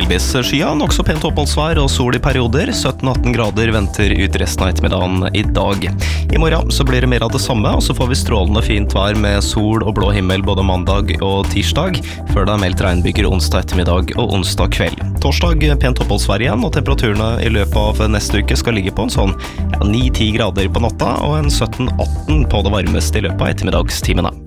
delvis skya, nok så pent oppholdsvær og sol i perioder. 17-18 grader venter ut resten av ettermiddagen i dag. I morgen så blir det mer av det samme, og så får vi strålende fint vær med sol og blå himmel både mandag og tirsdag, før det er meldt regnbyger onsdag ettermiddag og onsdag kveld. Torsdag pent oppholdsvær igjen, og temperaturene i løpet av neste uke skal ligge på en sånn 9-10 grader på natta og en 17-18 på det varmeste i løpet av ettermiddagstimene.